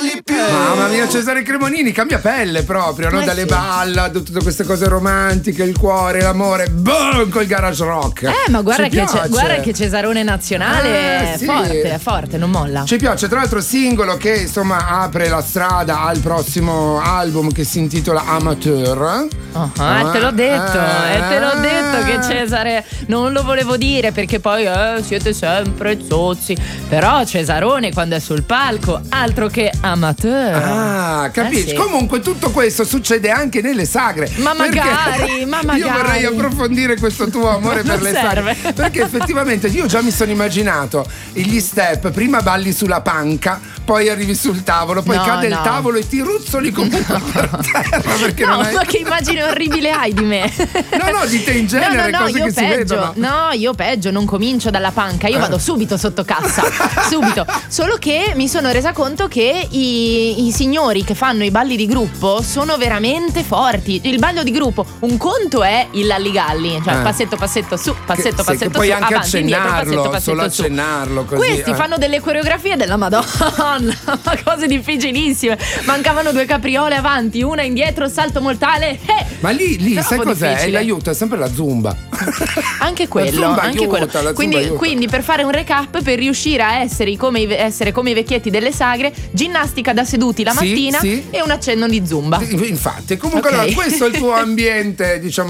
molli più. Mamma mia, Cesare Cremonini cambia pelle proprio, no? Dalle balla, tutte queste cose romantiche, il cuore, l'amore, boom, col garage rock. Ma guarda che Cesarone nazionale sì. è forte, non molla. Ci piace, tra l'altro singolo che insomma apre la strada al prossimo album che si intitola Amateur. Te l'ho detto che Cesare non lo volevo dire perché poi siete sempre zozzi, però Cesarone quando è sul palco altro che amateur. Capisci? Sì. Comunque tutto questo succede anche nelle sagre. Ma magari. Io vorrei approfondire questo tuo amore per le sagre, perché effettivamente io già mi sono immaginato gli step, prima balli sulla panca, poi arrivi sul tavolo, poi cade il tavolo e ti ruzzoli comunque per terra perché ma che immagine orribile hai di me? No, di te in genere, cose che si vedono. No, io peggio, non comincio dalla panca, io vado subito sotto cassa, subito. Solo che mi sono resa conto che i signori che fanno i balli di gruppo sono veramente forti. Il ballo di gruppo, un conto è il lalligalli, cioè passetto su, passetto che puoi su, anche avanti, indietro, passetto solo su. accennarlo così. Questi fanno delle coreografie della Madonna, cose difficilissime. Mancavano 2 capriole avanti, una indietro, salto mortale. Ma lì sai cos'è? Difficile. L'aiuto è sempre la zumba. Anche quello, quindi per fare un recap, per riuscire a essere come i vecchietti delle sagre, ginnastica da seduti la mattina e un accenno di zumba. Infatti, comunque allora, questo è il tuo ambiente, diciamo